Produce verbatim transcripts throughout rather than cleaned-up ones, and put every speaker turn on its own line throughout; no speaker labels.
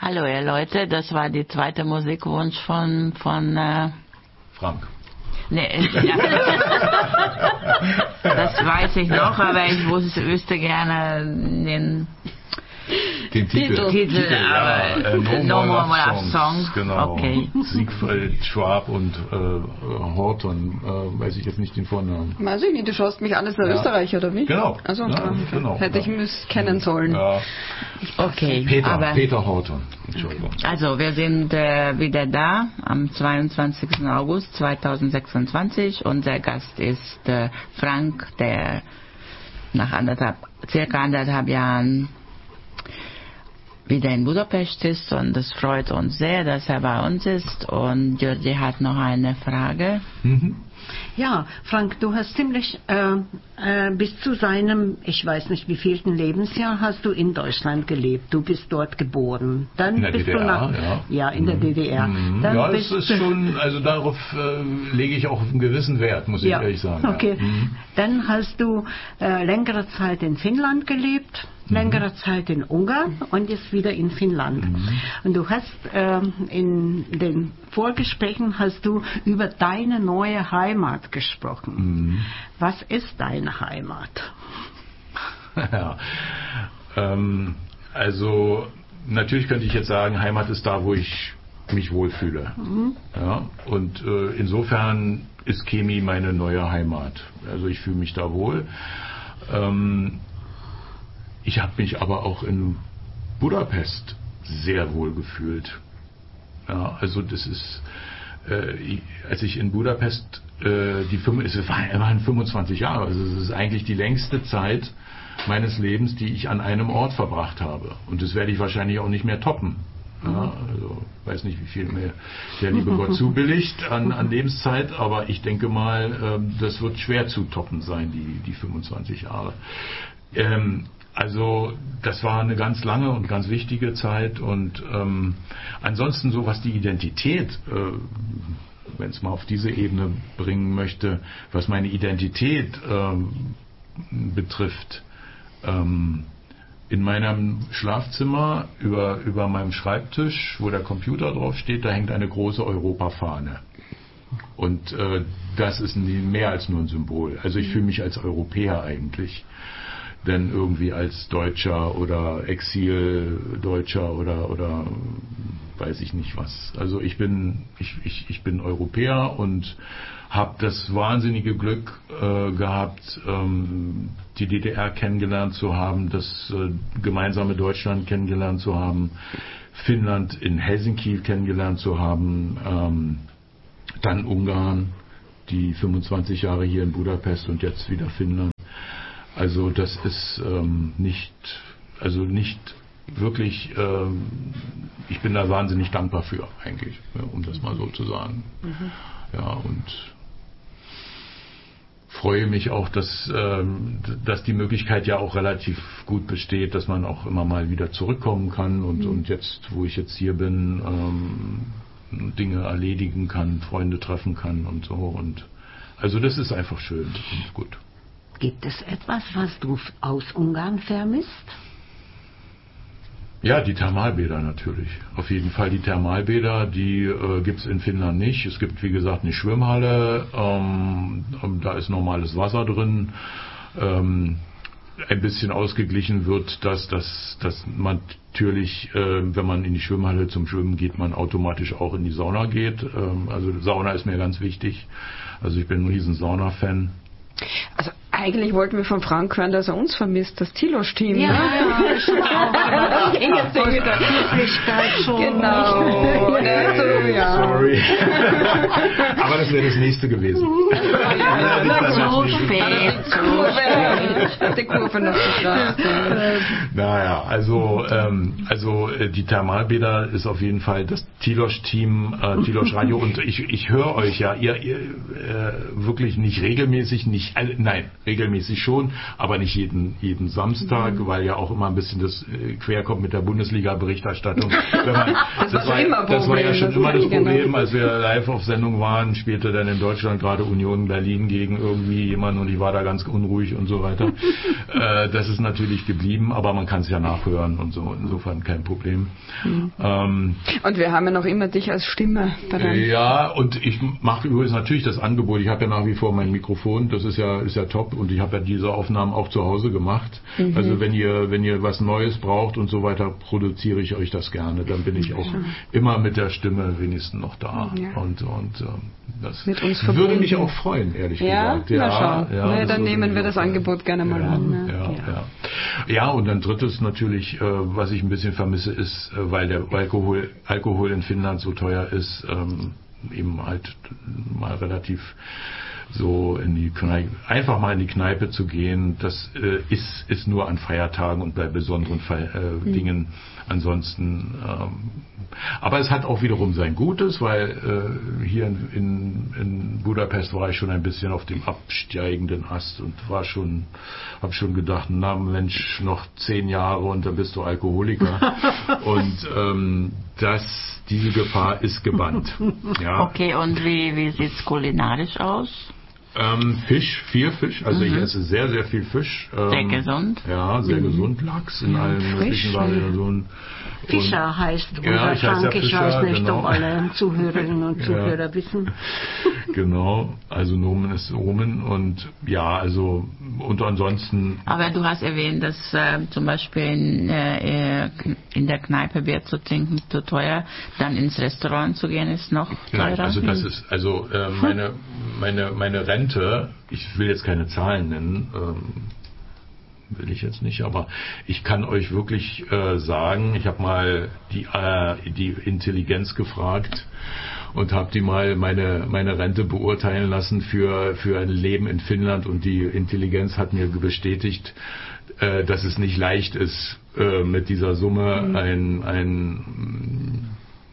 Hallo ihr Leute, das war die zweite Musikwunsch von von äh
Frank.
Nee, ja. Das weiß ich noch, aber ich wusste, wüsste gerne den
Den Titel,
Titel,
Titel
aber
ja, äh, No,
No
More
More
Love
Love
Songs,
Songs.
genau.
Okay.
Siegfried Schwab und äh, Horton, äh, weiß ich jetzt nicht den Vornamen.
Weiß ich nicht, du schaust mich an als ein
Ja.
Österreicher, oder wie?
Genau.
Also,
Ja,
okay.
genau.
Hätte ich
Ja.
müß kennen sollen.
Ja.
Okay,
Peter,
aber
Peter Horton, Entschuldigung.
also wir sind äh, wieder da am zweiundzwanzigsten August zweitausendsechsundzwanzig. Unser Gast ist äh, Frank, der nach anderthalb, circa anderthalb Jahren wieder in Budapest ist, und es freut uns sehr, dass er bei uns ist. Und György hat noch eine Frage.
Mhm.
Ja, Frank, du hast ziemlich äh, äh, bis zu seinem, ich weiß nicht wie vielten Lebensjahr, hast du in Deutschland gelebt. Du bist dort geboren. Dann
In der
bist
D D R,
du nach,
ja.
Ja, in der
Mhm.
D D R.
Mhm.
Dann
Ja, das
bist
ist
du-
schon, also darauf äh, lege ich auch einen gewissen Wert, muss ich
Ja,
ehrlich sagen.
okay.
Ja. Mhm.
Dann hast du äh, längere Zeit in Finnland gelebt, längere Zeit in Ungarn und jetzt wieder in Finnland.
Mhm.
Und du hast ähm, in den Vorgesprächen hast du über deine neue Heimat gesprochen.
Mhm.
Was ist deine Heimat?
Ja. Ähm, also natürlich könnte ich jetzt sagen, Heimat ist da, wo ich mich wohlfühle.
Mhm.
Ja, und äh, insofern ist Kemi meine neue Heimat. Also ich fühle mich da wohl. Ähm, ich habe mich aber auch in Budapest sehr wohl gefühlt. Ja, also das ist, äh, ich, als ich in Budapest, äh, die fünf, es waren, waren fünfundzwanzig Jahre, also es ist eigentlich die längste Zeit meines Lebens, die ich an einem Ort verbracht habe. Und das werde ich wahrscheinlich auch nicht mehr toppen. Ja, also weiß nicht, wie viel mir der liebe Gott zubilligt an, an Lebenszeit, aber ich denke mal, ähm, das wird schwer zu toppen sein, die, die fünfundzwanzig Jahre. Ähm, also das war eine ganz lange und ganz wichtige Zeit, und ähm, ansonsten so, was die Identität, äh, wenn es mal auf diese Ebene bringen möchte, was meine Identität ähm, betrifft, ähm, in meinem Schlafzimmer über, über meinem Schreibtisch, wo der Computer drauf steht, da hängt eine große Europafahne. Und äh, das ist nie, mehr als nur ein Symbol. Also ich fühle mich als Europäer eigentlich, denn irgendwie als Deutscher oder Exil-Deutscher oder, oder weiß ich nicht was. Also ich bin, ich, ich, ich bin Europäer und habe das wahnsinnige Glück äh, gehabt, ähm, die D D R kennengelernt zu haben, das äh, gemeinsame Deutschland kennengelernt zu haben, Finnland in Helsinki kennengelernt zu haben, ähm, dann Ungarn, die fünfundzwanzig Jahre hier in Budapest und jetzt wieder Finnland. Also das ist ähm, nicht, also nicht wirklich, ähm, ich bin da wahnsinnig dankbar für eigentlich, ja, um das mal so zu sagen. Mhm. Ja, und freue mich auch, dass, ähm, dass die Möglichkeit ja auch relativ gut besteht, dass man auch immer mal wieder zurückkommen kann und, mhm. und jetzt, wo ich jetzt hier bin, ähm, Dinge erledigen kann, Freunde treffen kann und so, und also das ist einfach schön und gut.
Gibt es etwas, was du aus Ungarn vermisst?
Ja, die Thermalbäder natürlich. Auf jeden Fall die Thermalbäder, die äh, gibt es in Finnland nicht. Es gibt, wie gesagt, eine Schwimmhalle, ähm, da ist normales Wasser drin. Ähm, ein bisschen ausgeglichen wird, dass, dass, dass man natürlich, äh, wenn man in die Schwimmhalle zum Schwimmen geht, man automatisch auch in die Sauna geht. Ähm, also Sauna ist mir ganz wichtig. Also ich bin ein riesen Sauna-Fan.
Also eigentlich wollten wir von Frank hören, dass er uns vermisst, das Tilos-Team.
Ja,
ne?
ja, ich auch.
Jetzt
Aus
wieder.
Höflichkeit schon.
Genau. Also, ja.
Sorry. Aber das wäre das nächste gewesen.
Ja,
das ist
so
das nächste.
spät, so spät.
Die Kurve noch geschafft.
Naja, also, ähm, also äh, die Thermalbäder ist auf jeden Fall das Tilos-Team, äh, Tilos Radio, und ich, ich höre euch ja, ihr, ihr äh, wirklich nicht regelmäßig, nicht äh, nein, regelmäßig schon, aber nicht jeden, jeden Samstag, mhm. weil ja auch immer ein bisschen das äh, quer kommt mit der Bundesliga-Berichterstattung. Wenn man, das, das, war,
immer
das war ja schon immer das Problem,
genau.
als wir live auf Sendung waren, spielte dann in Deutschland gerade Union Berlin gegen irgendwie jemanden und ich war da ganz unruhig und so weiter. äh, das ist natürlich geblieben, aber man kann es ja nachhören und so, insofern kein Problem. Mhm. Ähm,
und wir haben ja noch immer dich als Stimme daran.
Ja, und ich mache übrigens natürlich das Angebot, ich habe ja nach wie vor mein Mikrofon, das ist ja ist ja top und ich habe ja diese Aufnahmen auch zu Hause gemacht. Mhm. Also wenn ihr wenn ihr was Neues braucht und so weiter, produziere ich euch das gerne. Dann bin ich auch mhm. immer mit der Stimme wenigstens noch da. Ja. Und, und ähm, das
mit uns
würde mich auch freuen, ehrlich
ja?
gesagt.
Ja, schauen. Ja, nee, dann nehmen wir das
freuen.
Angebot gerne mal
ja,
an.
Ja, ja. Ja. ja, und dann drittes natürlich, äh, was ich ein bisschen vermisse, ist, äh, weil der Alkohol, Alkohol in Finnland so teuer ist, ähm, eben halt mal relativ so in die Kneipe, einfach mal in die Kneipe zu gehen, das äh, ist, ist nur an Feiertagen und bei besonderen Fall, äh, mhm. Dingen. Ansonsten, ähm, aber es hat auch wiederum sein Gutes, weil äh, hier in, in, in Budapest war ich schon ein bisschen auf dem absteigenden Ast und war schon, habe schon gedacht, na Mensch, noch zehn Jahre und dann bist du Alkoholiker. und ähm, das, diese Gefahr ist gebannt. Ja.
Okay, und wie, wie sieht's kulinarisch aus?
Ähm, Fisch, viel Fisch, also mhm. ich esse sehr, sehr viel Fisch. Ähm,
sehr gesund.
Ja, sehr mhm. gesund. Lachs in allen möglichen Variationen.
Fischer heißt unser
ja, ich
Frank,
heiße ja
ich
Fischer,
weiß nicht,
genau.
ob alle Zuhörerinnen und Zuhörer ja. wissen.
Genau, also Nomen ist Omen und ja, also und ansonsten...
Aber du hast erwähnt, dass äh, zum Beispiel in, äh, in der Kneipe Bier zu trinken zu teuer, dann ins Restaurant zu gehen ist noch teurer?
Nein, also das ist, also äh, meine, meine, meine Rente, ich will jetzt keine Zahlen nennen, ähm, will ich jetzt nicht, aber ich kann euch wirklich äh, sagen, ich habe mal die, äh, die Intelligenz gefragt und habe die mal meine meine Rente beurteilen lassen für für ein Leben in Finnland und die Intelligenz hat mir bestätigt, äh, dass es nicht leicht ist, äh, mit dieser Summe mhm. ein ein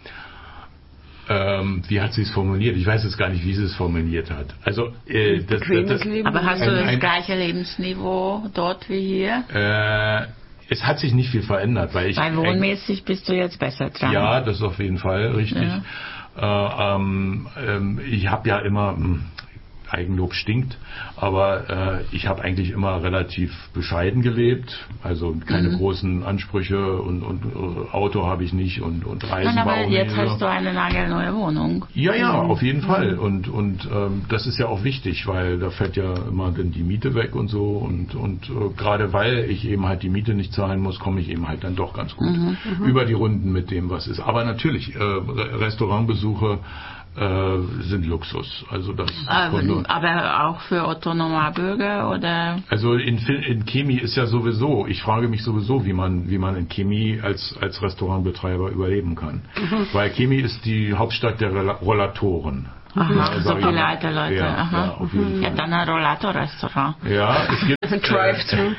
Ähm, wie hat sie es formuliert? Ich weiß jetzt gar nicht, wie sie es formuliert hat. Also, äh, das, das, das,
aber hast du
ein,
das
ein,
gleiche Lebensniveau dort wie hier?
Äh, es hat sich nicht viel verändert, weil ich.
Weil wohnmäßig bist du jetzt besser dran.
Ja, das ist auf jeden Fall richtig. Ja. Äh, ähm, ähm, ich habe ja immer. Mh, Eigenlob stinkt, aber äh, ich habe eigentlich immer relativ bescheiden gelebt, also keine mhm. großen Ansprüche und, und uh, Auto habe ich nicht und, und Reisen
Nein,
war
aber
auch
jetzt
nicht.
hast du eine nagelneue Wohnung.
Ja, ja,
mhm.
auf jeden Fall und, und ähm, das ist ja auch wichtig, weil da fällt ja immer dann die Miete weg und so und, und äh, gerade weil ich eben halt die Miete nicht zahlen muss, komme ich eben halt dann doch ganz gut
mhm.
über die Runden mit dem, was ist. Aber natürlich, äh, Restaurantbesuche Äh, sind Luxus. Also das
aber, aber auch für Otto Normalbürger oder?
Also in, in Kemi ist ja sowieso, ich frage mich sowieso, wie man wie man in Kemi als als Restaurantbetreiber überleben kann. Mhm. Weil Kemi ist die Hauptstadt der Rollatoren.
Aha,
ja,
so viele alte Leute.
Ja,
Aha.
Ja, auf jeden
ja, dann ein Rollator-Restaurant.
Ja, es gibt
Drive-thru.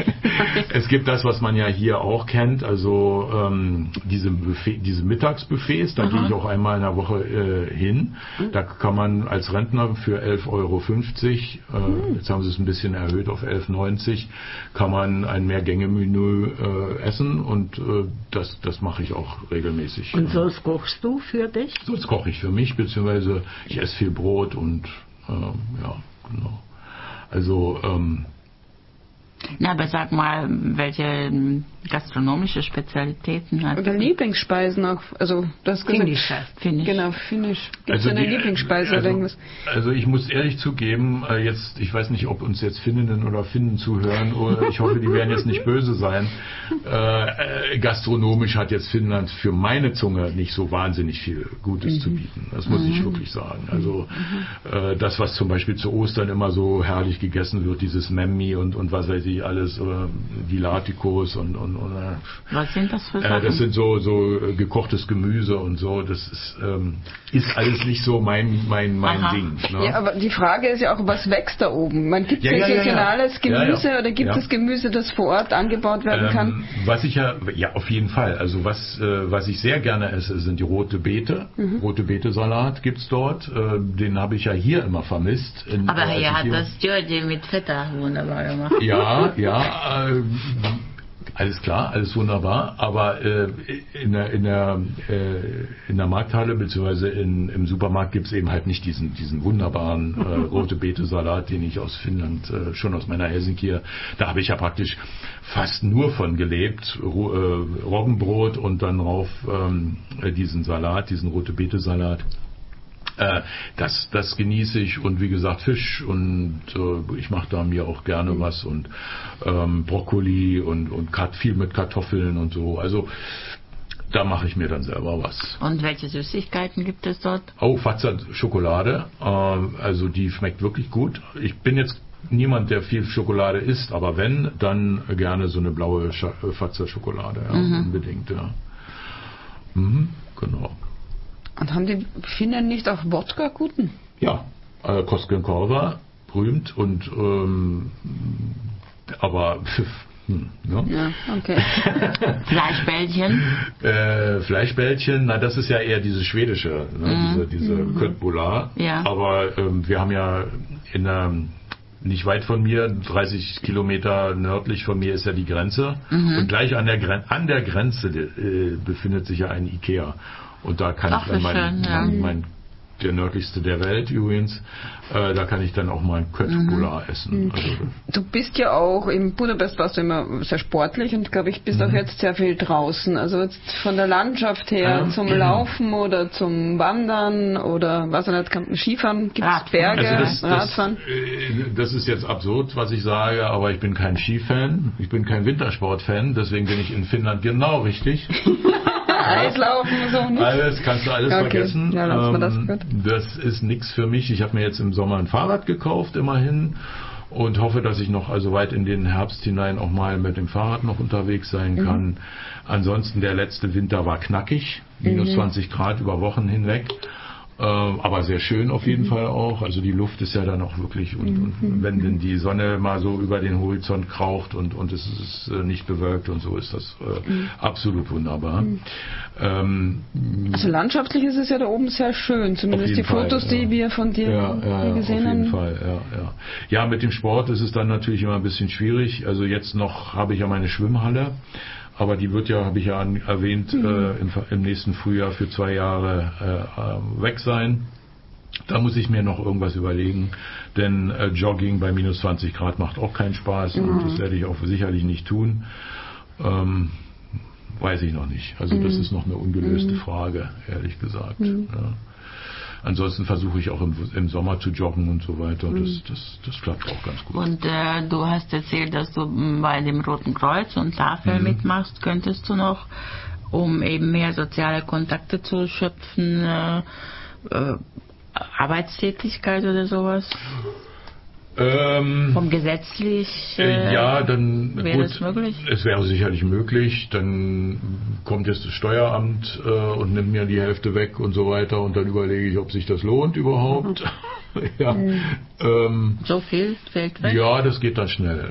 Es gibt das, was man ja hier auch kennt, also ähm, diese Buffet, diese Mittagsbuffets, da Aha. gehe ich auch einmal in der Woche äh, hin. Da kann man als Rentner für elf Euro fünfzig, äh, mhm. jetzt haben sie es ein bisschen erhöht auf elf neunzig, kann man ein Mehrgänge-Menü äh, essen und äh, das, das mache ich auch regelmäßig.
Und sonst kochst du für dich?
Sonst koche ich für mich, beziehungsweise ich esse viel Brot und äh, ja, genau. Also ähm,
Na, aber sag mal, welche gastronomische Spezialitäten hat
oder Lieblingsspeisen auch, also das
Finnisch.
Finnisch.
Genau, Finnisch. Gibt es
also
eine
die,
Lieblingsspeise
also,
oder irgendwas?
Also ich muss ehrlich zugeben, äh, jetzt, ich weiß nicht, ob uns jetzt Finninnen oder Finnen zuhören, oder ich hoffe, die werden jetzt nicht böse sein. Äh, äh, gastronomisch hat jetzt Finnland für meine Zunge nicht so wahnsinnig viel Gutes mhm. zu bieten. Das muss mhm. ich wirklich sagen. Also mhm. äh, das, was zum Beispiel zu Ostern immer so herrlich gegessen wird, dieses Memmi und, und was weiß ich alles, oder die Latikos und, und, und äh,
was sind das für Sachen?
Äh, das sind so, so äh, gekochtes Gemüse und so. Das ist, ähm, ist alles nicht so mein, mein, mein Ding. Ne?
Ja, aber die Frage ist ja auch, was wächst da oben? Man gibt es
ja, ja,
saisonales
ja, ja.
Gemüse
ja, ja.
oder gibt es
ja.
Gemüse, das vor Ort angebaut werden
ähm,
kann?
Was ich ja, ja auf jeden Fall. Also was, äh, was ich sehr gerne esse, sind die rote Beete. Mhm. Rote Beete-Salat gibt's dort. Äh, den habe ich ja hier immer vermisst. In,
aber
äh,
hier hat das Georgie mit Feta wunderbar gemacht.
Ja, ja. Äh, Alles klar, alles wunderbar, aber äh, in der in der äh, in der Markthalle bzw. in im Supermarkt gibt es eben halt nicht diesen diesen wunderbaren äh, rote Beete Salat, den ich aus Finnland äh, schon aus meiner Helsinki, da habe ich ja praktisch fast nur von gelebt, Ro, äh, Roggenbrot und dann rauf ähm, diesen Salat, diesen rote Beete Salat. Das, das genieße ich und wie gesagt Fisch und äh, ich mache da mir auch gerne was und ähm, Brokkoli und, und viel mit Kartoffeln und so. Also da mache ich mir dann selber was.
Und welche Süßigkeiten gibt es dort?
Oh, Fazer Schokolade. Äh, also die schmeckt wirklich gut. Ich bin jetzt niemand, der viel Schokolade isst, aber wenn, dann gerne so eine blaue Fazer Schokolade. Ja, mhm. Unbedingt, ja. Mhm, genau.
Und haben die Finnen nicht auch Wodka-Guten?
Ja, äh, Koskenkorva, berühmt und ähm, aber hm, ne?
Ja, okay.
Fleischbällchen?
Äh, Fleischbällchen, na das ist ja eher diese schwedische, ne? mm. diese, diese mm. Köttbullar.
Ja.
Aber ähm, wir haben ja in der, nicht weit von mir, dreißig Kilometer nördlich von mir ist ja die Grenze. Mhm. Und gleich an der, Gren- an der Grenze äh, befindet sich ja ein Ikea. Und da kann
Ach,
ich dann mein,
schön, ja.
mein, mein der nördlichste der Welt übrigens, äh, da kann ich dann auch mal ein Köttbullar mhm. essen.
Mhm.
Also,
du bist ja auch, in Budapest warst du immer sehr sportlich und glaube ich bist mhm. auch jetzt sehr viel draußen. Also jetzt von der Landschaft her ähm, zum Laufen oder zum Wandern oder was auch nicht, Skifahren, gibt es Berge,
also das,
Radfahren?
Das, äh, das ist jetzt absurd, was ich sage, aber ich bin kein Skifan, ich bin kein Wintersportfan, deswegen bin ich in Finnland genau richtig.
Eislaufen so nicht.
Alles, kannst du alles
okay.
vergessen.
Ja, lass mal das,
ähm,
gut.
das ist nichts für mich. Ich habe mir jetzt im Sommer ein Fahrrad gekauft, immerhin. Und hoffe, dass ich noch also weit in den Herbst hinein auch mal mit dem Fahrrad noch unterwegs sein kann. Mhm. Ansonsten der letzte Winter war knackig. Minus mhm. zwanzig Grad über Wochen hinweg. Ähm, aber sehr schön auf jeden mhm. Fall auch. Also die Luft ist ja dann auch wirklich, und,
mhm.
und wenn denn die Sonne mal so über den Horizont kraucht und, und es ist äh, nicht bewölkt und so, ist das äh, mhm. absolut wunderbar.
Mhm.
Ähm,
also landschaftlich ist es ja da oben sehr schön, zumindest die
Fall,
Fotos,
ja.
die wir von dir
ja, ja,
gesehen
haben. Auf jeden
haben.
Fall, ja, ja. Ja, mit dem Sport ist es dann natürlich immer ein bisschen schwierig. Also jetzt noch habe ich ja meine Schwimmhalle. Aber die wird ja, habe ich ja an, erwähnt, mhm. äh, im, im nächsten Frühjahr für zwei Jahre äh, weg sein. Da muss ich mir noch irgendwas überlegen, denn äh, Jogging bei minus zwanzig Grad macht auch keinen Spaß mhm. und das werde ich auch sicherlich nicht tun. Ähm, weiß ich noch nicht. Also mhm. das ist noch eine ungelöste mhm. Frage, ehrlich gesagt. Mhm. Ja. Ansonsten versuche ich auch im, im Sommer zu joggen und so weiter. Das, mhm. das, das klappt auch ganz gut.
Und äh, du hast erzählt, dass du bei dem Roten Kreuz und Tafel mhm. mitmachst. Könntest du noch, um eben mehr soziale Kontakte zu schöpfen, äh, äh, Arbeitstätigkeit oder sowas?
Ähm,
Vom gesetzlich äh,
ja, dann
wäre
gut,
es möglich?
Es wäre sicherlich möglich. Dann kommt jetzt das Steueramt äh, und nimmt mir die Hälfte weg und so weiter und dann überlege ich, ob sich das lohnt überhaupt. ja.
Mhm.
ähm,
so viel fällt weg?
Ja, das geht dann schnell.